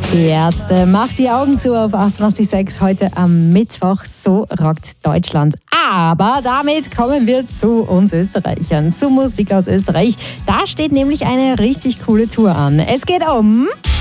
Die Ärzte, macht die Augen zu auf 88.6 heute am Mittwoch. So rockt Deutschland. Aber damit kommen wir zu uns Österreichern, zu Musik aus Österreich. Da steht nämlich eine richtig coole Tour an. Es geht um